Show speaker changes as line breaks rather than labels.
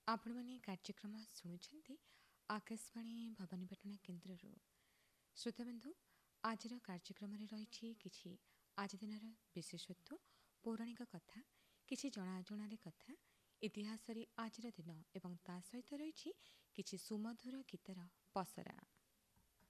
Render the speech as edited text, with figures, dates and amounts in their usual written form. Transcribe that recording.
आपण मैंने कार्यक्रम शुणुंट आकाशवाणी भवानीपाटना केन्द्र श्रोताबंधु आज कार्यक्रम रही कि आज दिन विशेषत्व पौराणिक कथा किसी जनाजण कथा इतिहास आज दिन एवं ता सहित रही कि सुमधुर गीतर पसरा।